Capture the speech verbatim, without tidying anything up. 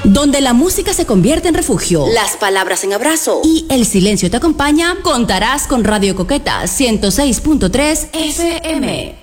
Donde la música se convierte en refugio, las palabras en abrazo y el silencio te acompaña, contarás con Radio Coqueta ciento seis punto tres F M.